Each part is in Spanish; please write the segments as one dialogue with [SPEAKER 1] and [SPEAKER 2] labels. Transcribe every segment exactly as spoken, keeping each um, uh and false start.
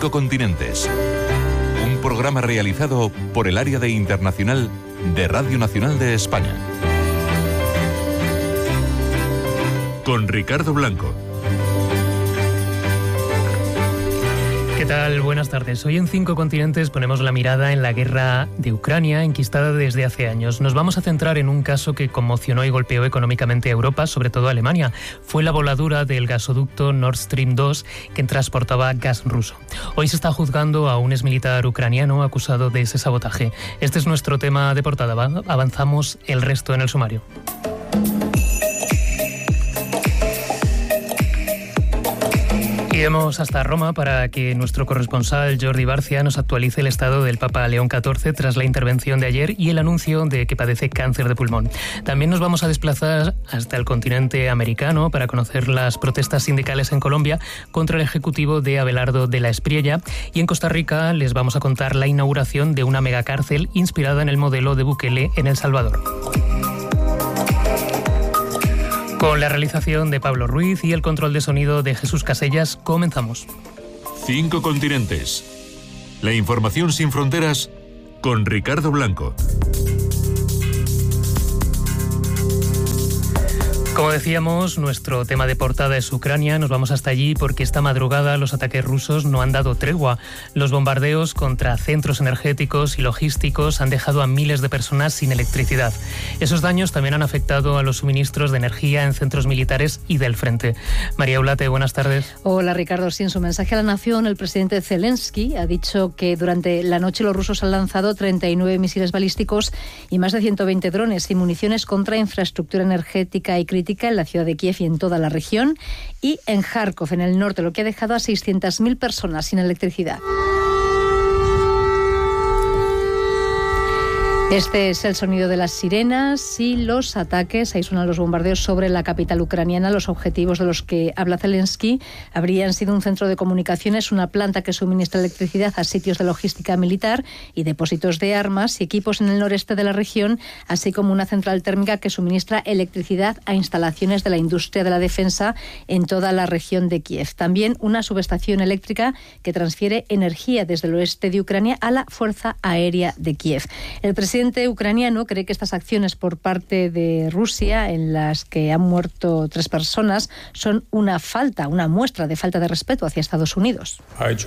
[SPEAKER 1] Cinco Continentes. Un programa realizado por el Área de Internacional de Radio Nacional de España. Con Ricardo Blanco.
[SPEAKER 2] ¿Qué tal? Buenas tardes. Hoy en Cinco Continentes ponemos la mirada en la guerra de Ucrania, enquistada desde hace años. Nos vamos a centrar en un caso que conmocionó y golpeó económicamente a Europa, sobre todo a Alemania. Fue la voladura del gasoducto Nord Stream dos que transportaba gas ruso. Hoy se está juzgando a un exmilitar ucraniano acusado de ese sabotaje. Este es nuestro tema de portada. Avanzamos el resto en el sumario. Iremos hasta Roma para que nuestro corresponsal Jordi Barcia nos actualice el estado del Papa León catorce tras la intervención de ayer y el anuncio de que padece cáncer de pulmón. También nos vamos a desplazar hasta el continente americano para conocer las protestas sindicales en Colombia contra el ejecutivo de Abelardo de la Espriella, y en Costa Rica les vamos a contar la inauguración de una megacárcel inspirada en el modelo de Bukele en El Salvador. Con la realización de Pablo Ruiz y el control de sonido de Jesús Casellas, comenzamos.
[SPEAKER 1] Cinco Continentes. La información sin fronteras con Ricardo Blanco.
[SPEAKER 2] Como decíamos, nuestro tema de portada es Ucrania. Nos vamos hasta allí porque esta madrugada los ataques rusos no han dado tregua. Los bombardeos contra centros energéticos y logísticos han dejado a miles de personas sin electricidad. Esos daños también han afectado a los suministros de energía en centros militares y del frente. María Ulate, buenas tardes.
[SPEAKER 3] Hola Ricardo, sí, en su mensaje a la nación, el presidente Zelensky ha dicho que durante la noche los rusos han lanzado treinta y nueve misiles balísticos y más de ciento veinte drones y municiones contra infraestructura energética y crítica en la ciudad de Kiev y en toda la región, y en Kharkov, en el norte, lo que ha dejado a seiscientas mil personas sin electricidad. Este es el sonido de las sirenas y los ataques. Ahí suenan los bombardeos sobre la capital ucraniana. Los objetivos de los que habla Zelensky habrían sido un centro de comunicaciones, una planta que suministra electricidad a sitios de logística militar y depósitos de armas y equipos en el noreste de la región, así como una central térmica que suministra electricidad a instalaciones de la industria de la defensa en toda la región de Kiev. También una subestación eléctrica que transfiere energía desde el oeste de Ucrania a la Fuerza Aérea de Kiev. El presidente El presidente ucraniano cree que estas acciones por parte de Rusia, en las que han muerto tres personas, son una falta, una muestra de falta de respeto hacia Estados Unidos.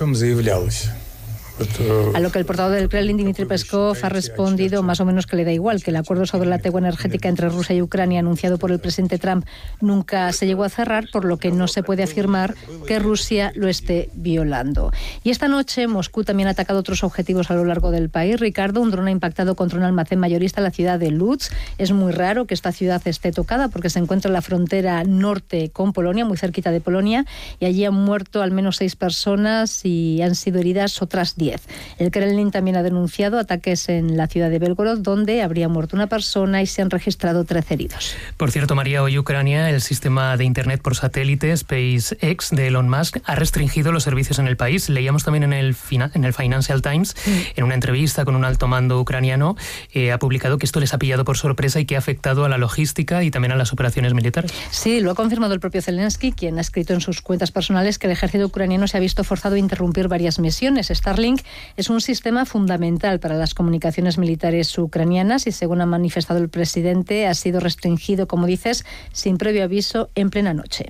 [SPEAKER 3] A lo que el portavoz del Kremlin, Dmitry Peskov, ha respondido más o menos que le da igual, que el acuerdo sobre la tregua energética entre Rusia y Ucrania anunciado por el presidente Trump nunca se llegó a cerrar, por lo que no se puede afirmar que Rusia lo esté violando. Y esta noche Moscú también ha atacado otros objetivos a lo largo del país. Ricardo, un dron ha impactado contra un almacén mayorista en la ciudad de Lutsk. Es muy raro que esta ciudad esté tocada porque se encuentra en la frontera norte con Polonia, muy cerquita de Polonia, y allí han muerto al menos seis personas y han sido heridas otras diez. El Kremlin también ha denunciado ataques en la ciudad de Belgorod, donde habría muerto una persona y se han registrado trece heridos.
[SPEAKER 2] Por cierto, María, hoy Ucrania, el sistema de Internet por satélite SpaceX de Elon Musk ha restringido los servicios en el país. Leíamos también en el, en el Financial Times, sí. En una entrevista con un alto mando ucraniano, eh, ha publicado que esto les ha pillado por sorpresa y que ha afectado a la logística y también a las operaciones militares.
[SPEAKER 3] Sí, lo ha confirmado el propio Zelensky, quien ha escrito en sus cuentas personales que el ejército ucraniano se ha visto forzado a interrumpir varias misiones. Starlink es un sistema fundamental para las comunicaciones militares ucranianas y, según ha manifestado el presidente, ha sido restringido, como dices, sin previo aviso en plena noche.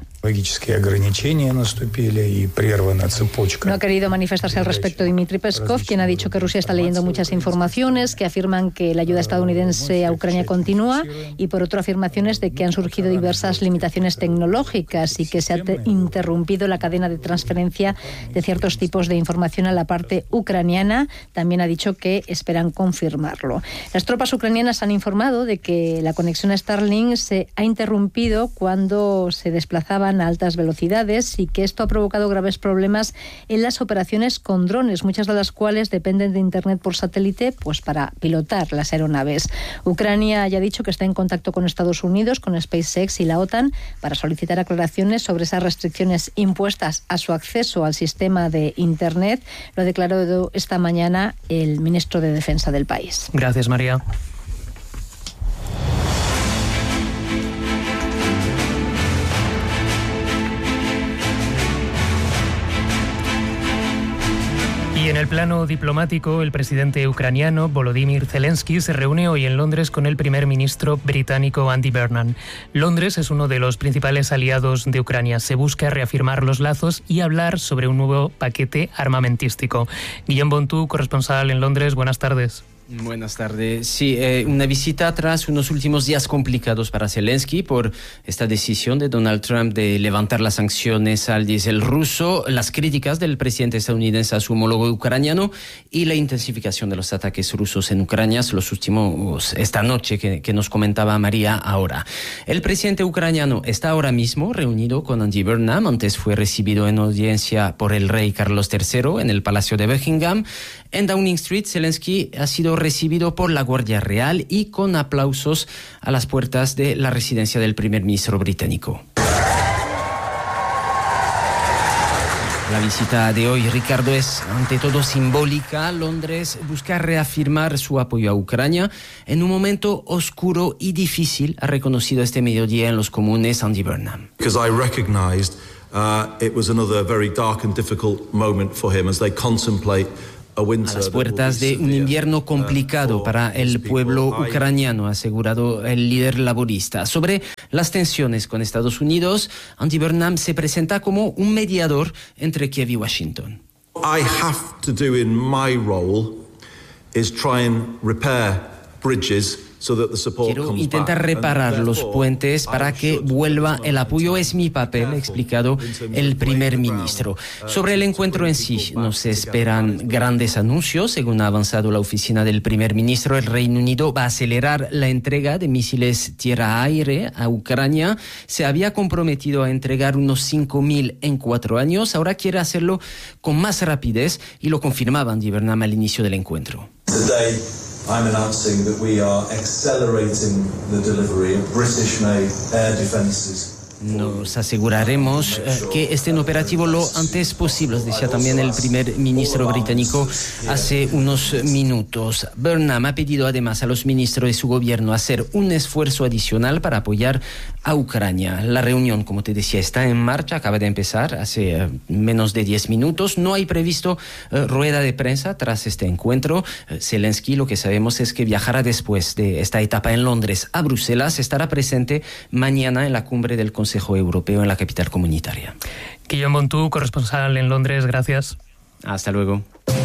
[SPEAKER 3] No ha querido manifestarse al respecto Dmitry Peskov, quien ha dicho que Rusia está leyendo muchas informaciones que afirman que la ayuda estadounidense a Ucrania continúa, y por otro afirmaciones de que han surgido diversas limitaciones tecnológicas y que se ha interrumpido la cadena de transferencia de ciertos tipos de información a la parte ucraniana. También ha dicho que esperan confirmarlo. Las tropas ucranianas han informado de que la conexión a Starlink se ha interrumpido cuando se desplazaban a altas velocidades y que esto ha provocado graves problemas en las operaciones con drones, muchas de las cuales dependen de Internet por satélite, pues para pilotar las aeronaves. Ucrania ya ha dicho que está en contacto con Estados Unidos, con SpaceX y la OTAN para solicitar aclaraciones sobre esas restricciones impuestas a su acceso al sistema de Internet. Lo ha declarado esta mañana el ministro de Defensa del país.
[SPEAKER 2] Gracias, María. Y en el plano diplomático, el presidente ucraniano Volodymyr Zelensky se reúne hoy en Londres con el primer ministro británico Andy Burnham. Londres es uno de los principales aliados de Ucrania. Se busca reafirmar los lazos y hablar sobre un nuevo paquete armamentístico. Guillaume Bontou, corresponsal en Londres, buenas tardes.
[SPEAKER 4] Buenas tardes. Sí, eh, una visita tras unos últimos días complicados para Zelensky por esta decisión de Donald Trump de levantar las sanciones al diésel ruso, las críticas del presidente estadounidense a su homólogo ucraniano y la intensificación de los ataques rusos en Ucrania, los últimos esta noche que, que nos comentaba María ahora. El presidente ucraniano está ahora mismo reunido con Andy Burnham. Antes fue recibido en audiencia por el rey Carlos tercero en el Palacio de Buckingham. En Downing Street, Zelensky ha sido recibido por la Guardia Real y con aplausos a las puertas de la residencia del primer ministro británico. La visita de hoy, Ricardo, es ante todo simbólica. Londres busca reafirmar su apoyo a Ucrania en un momento oscuro y difícil, ha reconocido este mediodía en los comunes Andy Burnham.
[SPEAKER 5] Because I recognized uh, it was another very dark and difficult moment for him as they contemplate
[SPEAKER 4] a las puertas de un invierno complicado para el pueblo ucraniano, ha asegurado el líder laborista. Sobre las tensiones con Estados Unidos, Andy Burnham se presenta como un mediador entre Kiev y Washington.
[SPEAKER 5] I have to do in my role is try and repair bridges.
[SPEAKER 4] Quiero intentar reparar los puentes para que vuelva el apoyo. Es mi papel, ha explicado el primer ministro. Sobre el encuentro en sí, no se esperan grandes anuncios. Según ha avanzado la oficina del primer ministro, el Reino Unido va a acelerar la entrega de misiles tierra-aire a Ucrania. Se había comprometido a entregar unos cinco mil en cuatro años. Ahora quiere hacerlo con más rapidez y lo confirmaba Andy Burnham al inicio del encuentro.
[SPEAKER 6] Today, I'm announcing that we are accelerating the delivery of British-made air defences.
[SPEAKER 4] Nos aseguraremos eh, que estén operativos lo antes posible, decía también el primer ministro británico hace unos minutos. Burnham ha pedido además a los ministros de su gobierno hacer un esfuerzo adicional para apoyar a Ucrania. La reunión, como te decía, está en marcha, acaba de empezar hace eh, menos de diez minutos. No hay previsto eh, rueda de prensa tras este encuentro. Eh, Zelensky, lo que sabemos es que viajará después de esta etapa en Londres a Bruselas. Estará presente mañana en la cumbre del Consejo Consejo Europeo en la capital comunitaria.
[SPEAKER 2] Guillaume Bontou, corresponsal en Londres, gracias.
[SPEAKER 4] Hasta luego.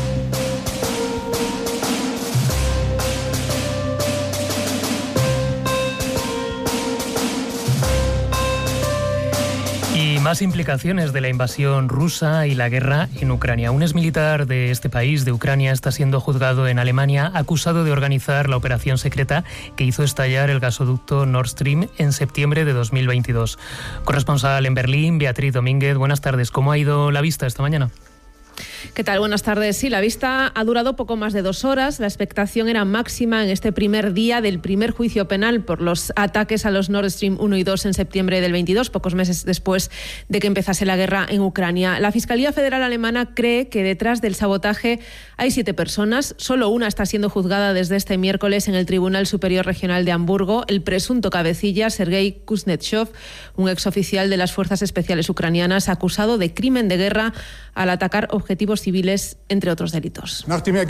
[SPEAKER 2] Y más implicaciones de la invasión rusa y la guerra en Ucrania. Un exmilitar de este país, de Ucrania, está siendo juzgado en Alemania, acusado de organizar la operación secreta que hizo estallar el gasoducto Nord Stream en septiembre de dos mil veintidós. Corresponsal en Berlín, Beatriz Domínguez, buenas tardes. ¿Cómo ha ido la vista esta mañana?
[SPEAKER 7] ¿Qué tal? Buenas tardes. Sí, la vista ha durado poco más de dos horas. La expectación era máxima en este primer día del primer juicio penal por los ataques a los Nord Stream uno y dos en septiembre del veintidós, pocos meses después de que empezase la guerra en Ucrania. La Fiscalía Federal Alemana cree que detrás del sabotaje hay siete personas. Solo una está siendo juzgada desde este miércoles en el Tribunal Superior Regional de Hamburgo. El presunto cabecilla, Sergei Kuznetsov, un exoficial de las Fuerzas Especiales Ucranianas, acusado de crimen de guerra al atacar objetivos civiles, entre otros delitos.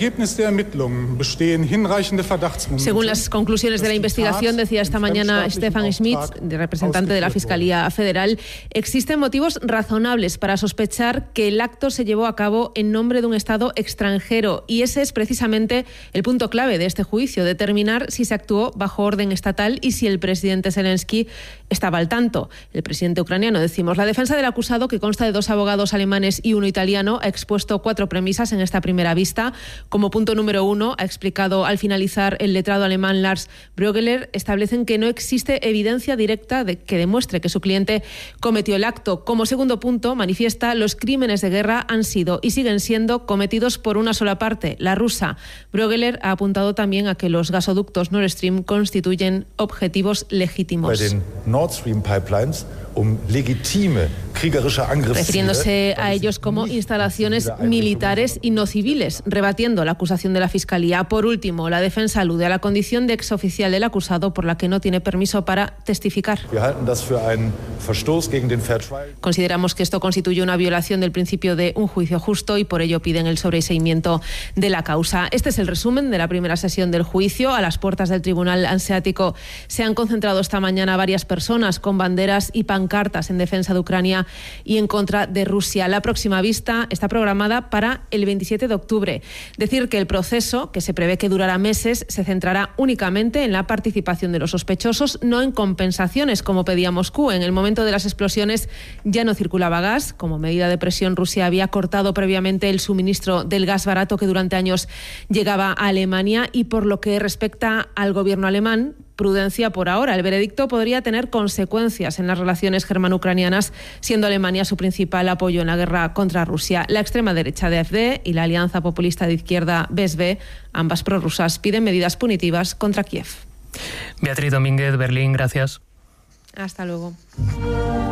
[SPEAKER 7] Según las conclusiones de la investigación, decía esta mañana Stefan Schmidt, representante de la Fiscalía Federal, existen motivos razonables para sospechar que el acto se llevó a cabo en nombre de un Estado extranjero, y ese es precisamente el punto clave de este juicio, determinar si se actuó bajo orden estatal y si el presidente Zelensky estaba al tanto. El presidente ucraniano, decimos. La defensa del acusado, que consta de dos abogados alemanes y uno italiano, ha expuesto cuatro premisas en esta primera vista. Como punto número uno, ha explicado al finalizar el letrado alemán Lars Brögeler, establecen que no existe evidencia directa de que demuestre que su cliente cometió el acto. Como segundo punto, manifiesta, los crímenes de guerra han sido y siguen siendo cometidos por una sola parte, la rusa. Brögeler ha apuntado también a que los gasoductos Nord Stream constituyen objetivos legítimos.
[SPEAKER 8] Bei den Nord Stream Pipelines
[SPEAKER 7] refiriéndose a ellos como instalaciones militares y no civiles, rebatiendo la acusación de la Fiscalía. Por último, la defensa alude a la condición de exoficial del acusado por la que no tiene permiso para testificar. Consideramos que esto constituye una violación del principio de un juicio justo y por ello piden el sobreseimiento de la causa. Este es el resumen de la primera sesión del juicio. A las puertas del Tribunal Hanseático se han concentrado esta mañana varias personas con banderas y pancartas en defensa de Ucrania y en contra de Rusia. La próxima vista está programada para el veintisiete de octubre. Decir que el proceso, que se prevé que durará meses, se centrará únicamente en la participación de los sospechosos, no en compensaciones, como pedía Moscú. En el momento de las explosiones ya no circulaba gas. Como medida de presión, Rusia había cortado previamente el suministro del gas barato que durante años llegaba a Alemania. Y por lo que respecta al gobierno alemán, prudencia por ahora. El veredicto podría tener consecuencias en las relaciones germano-ucranianas, siendo Alemania su principal apoyo en la guerra contra Rusia. La extrema derecha de AfD y la alianza populista de izquierda B S V, ambas prorrusas, piden medidas punitivas contra Kiev.
[SPEAKER 2] Beatriz Domínguez, Berlín, gracias.
[SPEAKER 7] Hasta luego.